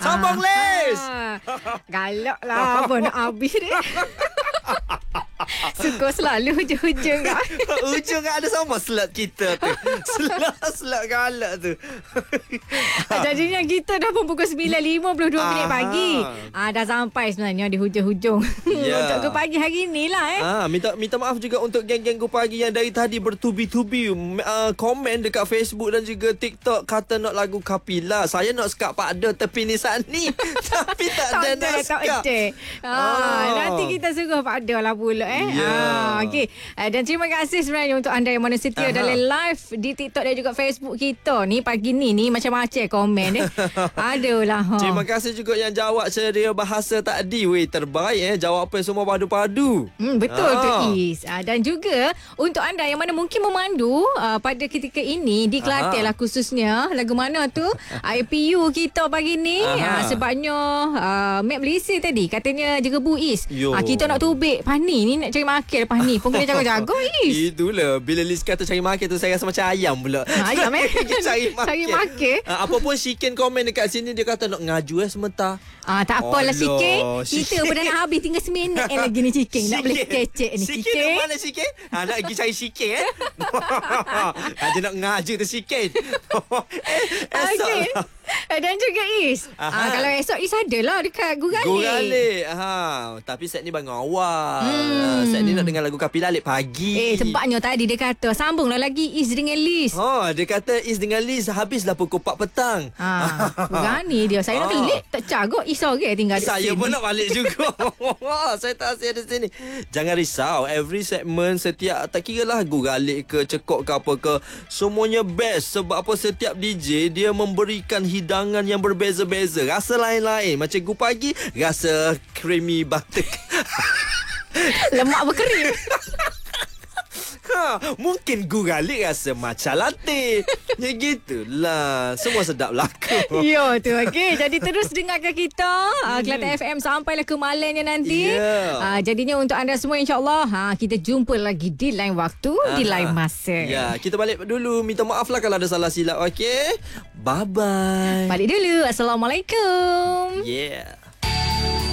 Sambung Les. Galak lah. Abang nak habis deh. Suka selalu hujung-hujung kan. Ujung ada sama slot kita tu. Slot galak tu. Jadinya kita dah pun pukul 9.52 minit pagi. Dah sampai sebenarnya di hujung-hujung. Untuk ke pagi hari ni lah Minta maaf juga untuk geng-geng Go Pagi yang dari tadi bertubi-tubi komen dekat Facebook dan juga TikTok kata nak lagu Kapila. Saya nak skap pada tepi nisan ni. Tapi tak ada nak skap. Nanti kita suruh Pak Ada lah pula okay. Dan terima kasih sebenarnya untuk anda yang mana setia dalam live di TikTok dan juga Facebook kita ni pagi ni macam-macam komen Adalah Terima kasih juga yang jawab seria bahasa tadi. Weh, terbaik jawapan semua padu-padu. Betul tu Is. Dan juga untuk anda yang mana mungkin memandu pada ketika ini di Kelantan lah khususnya, lagu mana tu IPU kita pagi ni sebabnya Map Malaysia tadi katanya Jerebu Is. Kita nak tubik Pani ni nak cari makan lepas ni pun kena jaga-jaga Is. Itulah bila Liz kata cari makan tu saya rasa macam ayam pula. Ayam cari makan. Apa pun Shikin komen dekat sini dia kata nak ngaju sebentar. Tak apalah Shikin. Kita pun dah nak habis tinggal seminit lagi ni Shikin. Nak boleh kecek ni Shikin. Mana Shikin? Nak pergi cari Shikin dia nak ngaju tu Shikin. Okey. Dan juga Is. Kalau esok Is adalah dekat Gurale. Tapi set ni bangun awal. Set ni nak dengar lagu Kapila alik pagi. Sebabnya tadi dia kata sambunglah lagi Is dengan Liz. Dia kata Is dengan Liz habislah pukul 4 petang. Berani dia. Saya nak telik tak cagot Is orang tinggal di sini. Saya pun nak balik juga. Saya tak asyik di sini. Jangan risau. Every segment setiap tak kira lah Gurale ke Cekok ke apa ke, semuanya best. Sebab apa setiap DJ dia memberikan hidangan yang berbeza-beza. Rasa lain-lain. Macam Go Pagi rasa creamy butter. Lemak berkering. Mungkin Gurale rasa matcha latte. Ya gitulah. Semua sedap laku. Ya tu. Okey, jadi terus dengarkan kita Kelantan FM sampailah ke malamnya nanti. Jadinya untuk anda semua insya-Allah kita jumpa lagi di lain waktu, di lain masa. Kita balik dulu. Minta maaf lah kalau ada salah silap. Okey. Bye bye. Balik dulu. Assalamualaikum. Yeah.